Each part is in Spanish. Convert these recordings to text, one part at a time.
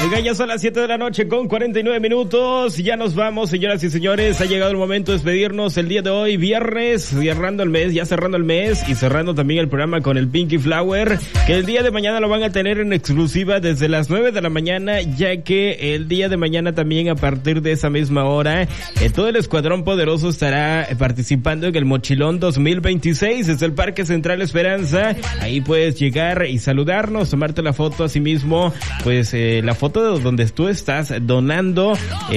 Oiga, ya son las 7 de la noche con 49 minutos. Ya nos vamos, señoras y señores. Ha llegado el momento de despedirnos el día de hoy, viernes, cerrando el mes y cerrando también el programa con el Pinky Flower, que el día de mañana lo van a tener en exclusiva desde las 9 de la mañana, ya que el día de mañana también a partir de esa misma hora, todo el Escuadrón Poderoso estará participando en el Mochilón 2026 desde el Parque Central Esperanza. Ahí puedes llegar y saludarnos, tomarte la foto, así mismo, pues la foto de donde tú estás donando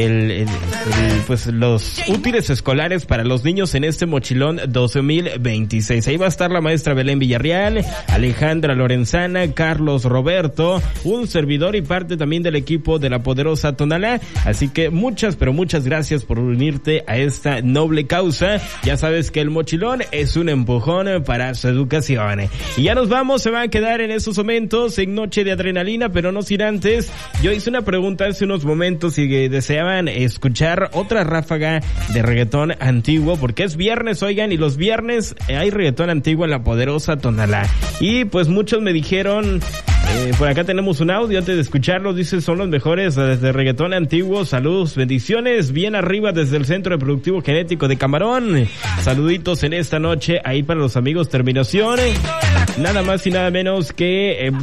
pues los útiles escolares para los niños en este Mochilón 2026. Ahí va a estar la maestra Belén Villarreal, Alejandra Lorenzana, Carlos Roberto, un servidor y parte también del equipo de la Poderosa Tonalá. Así que muchas, pero muchas gracias por unirte a esta noble causa. Ya sabes que el Mochilón es un empujón para su educación. Y ya nos vamos, se van a quedar en esos momentos en Noche de Adrenalina, pero no sin antes. Yo hice una pregunta hace unos momentos si deseaban escuchar otra ráfaga de reggaetón antiguo, porque es viernes, oigan, y los viernes hay reggaetón antiguo en la Poderosa Tonalá. Y pues muchos me dijeron, por acá tenemos un audio antes de escucharlo, dice, son los mejores desde reggaetón antiguo, saludos, bendiciones, bien arriba desde el Centro Reproductivo Genético de Camarón, saluditos en esta noche ahí para los amigos Terminación, nada más y nada menos que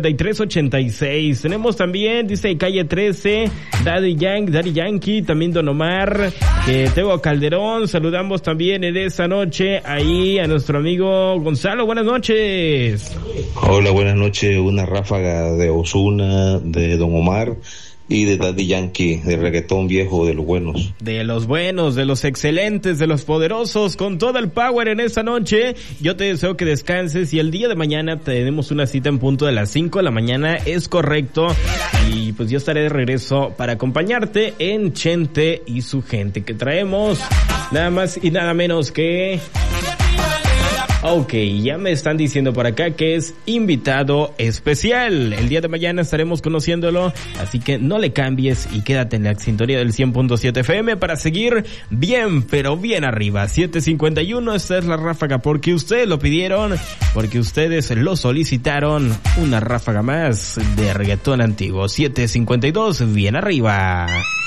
5386. Tenemos también, dice Calle 13, Daddy Yankee, también Don Omar, Tego Calderón. Saludamos también en esta noche ahí a nuestro amigo Gonzalo. Buenas noches. Hola, buenas noches. Una ráfaga de Ozuna, de Don Omar y de Daddy Yankee, de reggaetón viejo, de los buenos. De los buenos, de los excelentes, de los poderosos, con todo el power en esta noche. Yo te deseo que descanses y el día de mañana tenemos una cita en punto de las 5 de la mañana, es correcto. Y pues yo estaré de regreso para acompañarte en Chente y su gente, que traemos nada más y nada menos que... Ok, ya me están diciendo por acá que es invitado especial. El día de mañana estaremos conociéndolo, así que no le cambies y quédate en la sintonía del 100.7 FM para seguir bien, pero bien arriba. 7:51, esta es la ráfaga porque ustedes lo pidieron, porque ustedes lo solicitaron. Una ráfaga más de reggaetón antiguo. 7:52, bien arriba.